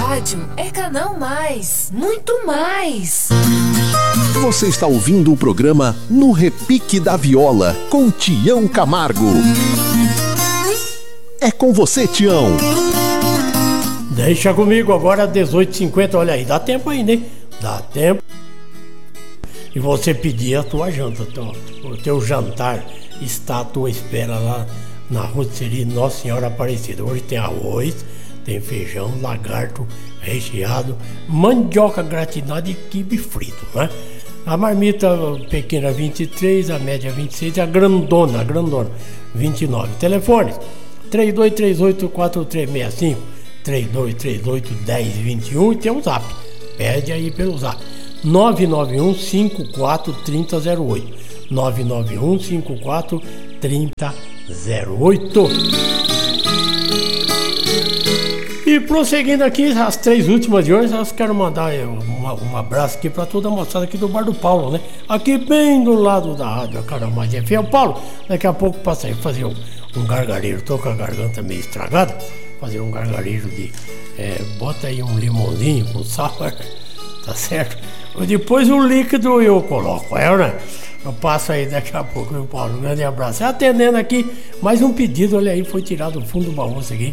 rádio é Canal Mais, muito mais. Você está ouvindo o programa No Repique da Viola, com Tião Camargo. É com você, Tião. Deixa comigo agora, 18h50. Olha aí, dá tempo aí, né? Dá tempo. E você pedir a tua janta, o teu jantar está à tua espera lá na rotisserie Nossa Senhora Aparecida. Hoje tem arroz, tem feijão, lagarto recheado, mandioca gratinada e quibe frito, né? A marmita pequena 23, a média 26, a grandona 29. Telefones 3238-4365, 3238-1021 e tem um zap. Pede aí pelo zap 991-543008, 991-543008. E prosseguindo aqui, as 3 últimas de hoje, eu quero mandar um abraço aqui para toda a moçada aqui do Bar do Paulo, né? Aqui bem do lado da rádio, Canal Mais FM. Paulo, daqui a pouco passa aí fazer um gargarejo. Tô com a garganta meio estragada, fazer um gargarejo de... bota aí um limãozinho com sal, tá certo? Depois o líquido eu coloco, né? Eu passo aí daqui a pouco, meu Paulo. Um grande abraço. Atendendo aqui, mais um pedido, olha aí, foi tirado do fundo do baú isso aqui.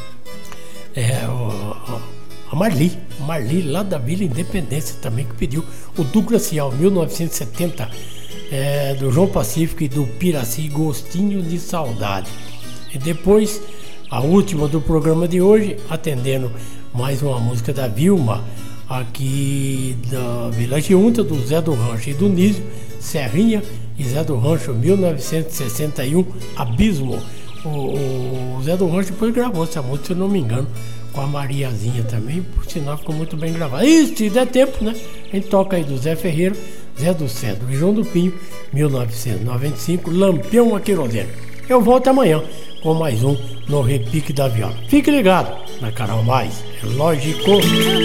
A Marli lá da Vila Independência também, que pediu o Douglas Cial, 1970, do João Pacífico e do Piraci, Gostinho de Saudade. E depois, a última do programa de hoje, atendendo mais uma música da Vilma, aqui da Vila Giunta, do Zé do Rancho e do Nísio, Serrinha e Zé do Rancho, 1961, Abismo. O Zé do Rancho depois gravou essa música, se eu não me engano, com a Mariazinha também, por sinal ficou muito bem gravado. E se der tempo, né? A gente toca aí do Zé Ferreira, Zé do Cedro e João do Pinho, 1995, Lampião a Querosene. Eu volto amanhã com mais um No Repique da Viola. Fique ligado na Canal Mais, é lógico.